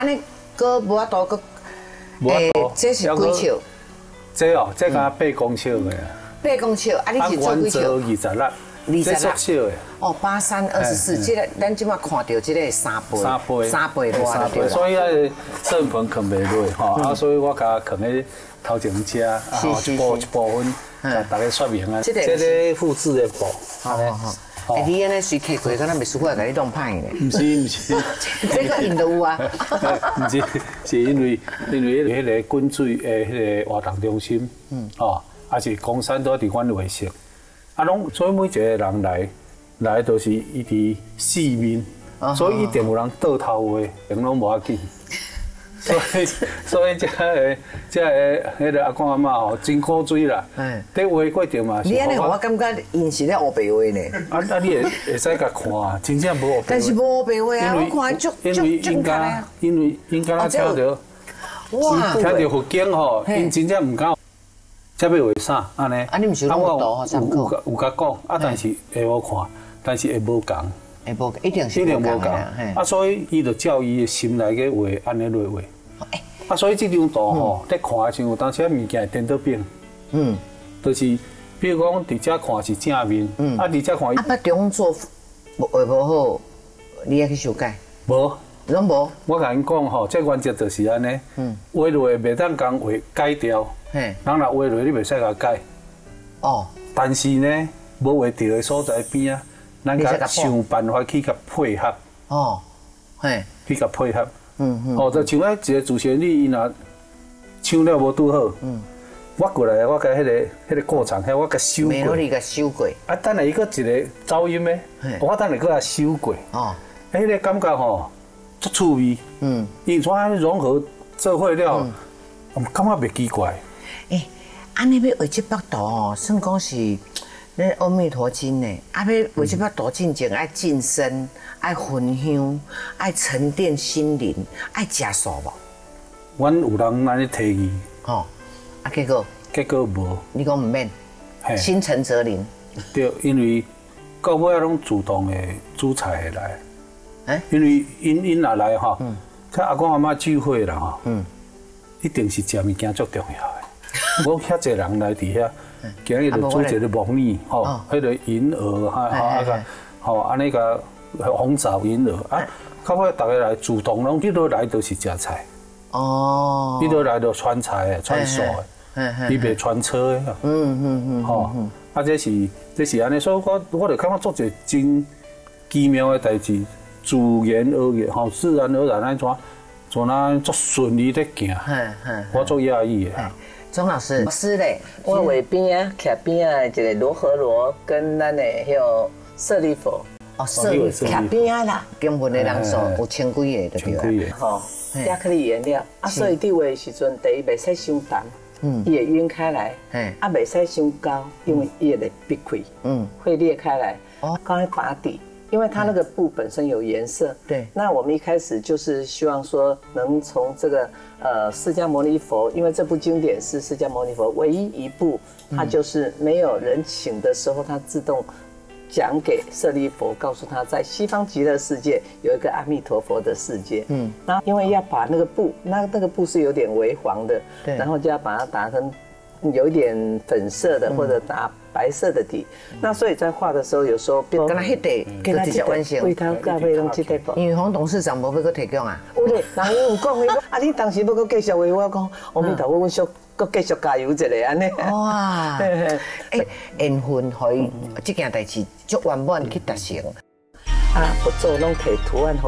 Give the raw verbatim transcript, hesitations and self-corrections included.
安尼个无法度个， 诶， 这是几尺？ 这哦，这敢八公尺的啊。 八公尺，啊，你是做几尺？ 二十六。 二十六尺的。 哦，八三二十四，这个咱即马看到这个三倍， 三倍， 三倍多三倍，所以啊，正盆放袂落吼，啊，所以我甲放喺头前食，啊，一部一部分，甲大家说明啊。这个复制的布， 好好好。哎，你安尼随摕过，敢若袂输我甲你弄歹呢？ 唔是唔是， 这个印都有啊。 唔是，是因为因为迄个滚水诶，迄个活动中心，嗯，哦，也是公山都伫阮卫生，啊，拢所以每一个人来。来都是伊伫四面，所以一定有人倒头话，人拢无要紧。所以所以这个这个迄个阿公阿嬷吼真古锥啦。哎，这话过程嘛。 你安尼，我感觉因是咧黑白话呢。 啊啊，你会会使甲看，真正无黑白话。 但是无黑白话啊，我看足足足因家，因为因家听到，哇，听到福建吼，因真正唔敢。才要画啥安尼？ 啊，你毋是有录图参考？ 有有甲讲，啊，但是会好看。但是会无共， 会无一定是一定无共啊，所以伊就照伊的心来去画安尼来画。啊，所以这张图吼，在看的时候，有当时物件会颠倒变。嗯，就是比如讲，伫遮看是正面，啊，伫遮看。 啊，捌中做画无好，你爱去修改？ 无， 拢无。 我甲因讲吼，这原则就是安尼。嗯，画落袂当讲画改掉。嘿，人若画落你袂使甲改。哦。但是呢，无画对的所在边啊。咱甲想办法去甲配合，哦，嘿，去甲配合，嗯嗯，哦，就像咧一个主旋律，伊若唱了无拄好，嗯，我过来，我甲迄个迄个过场，遐我甲修过， melody甲修过， 啊，等下伊个一个走音诶，我等下搁甲修过，哦，迄个感觉吼，足趣味，嗯，伊怎安融合做伙了，我感觉袂奇怪。 诶，安尼要画这幅图哦，算讲是。那阿弥陀经呢？啊，要为这幅图进前爱净身、爱焚香、爱沉淀心灵、爱食素无？ 阮有人安尼提议， 吼，啊结果结果无。 你讲唔免，心诚则灵。 对，因为到尾拢主动的煮菜的来，哎，因为因因若来吼，像阿公阿妈聚会啦吼，嗯，一定是食物件足重要的。我遐济人来伫遐。今日就煮一个糯米，吼，迄个银耳，哈，啊个，吼，安尼个红枣银耳，啊，到尾大家来主动拢，你都来都是食菜，哦，你都来都川菜的、川素的，伊袂川车的，嗯嗯嗯，吼，啊，这是这是安尼，所以我我就感觉做一个真奇妙的代志，自然而然，吼，自然而然安怎，怎啊足顺利的行，我足讶异的。 钟老师，老师嘞， 我画边啊，徛边啊，一个罗河罗跟咱的迄个舍利佛， 哦，舍利佛徛边啊啦，根本的人数有千几个，对对吧？吼，亚克力颜料啊，所以伫画的时阵，第一袂使伤重，嗯，伊会晕开来，啊，袂使伤高，因为伊会裂开，嗯，会裂开来，哦，刚才打底。因为它那个布本身有颜色，对。那我们一开始就是希望说，能从这个呃释迦牟尼佛，因为这部经典是释迦牟尼佛唯一一部，它就是没有人请的时候，它自动讲给舍利佛，告诉他在西方极乐世界有一个阿弥陀佛的世界。嗯。然后因为要把那个布，那那个布是有点微黄的，对。然后就要把它打成有一点粉色的，或者打。白色的底，那所以在画的时候，有时候跟他迄块，跟他直接完成。 为他咖啡拢这块布。 因为黄董事长无要搁提供啊。 有咧，人有讲伊讲，啊你当时要搁继续为我讲，阿弥陀佛，我小搁继续加油一下安尼。哇！ 哎，缘分可以这件代志足圆满去达成。 啊，不做拢摕图案。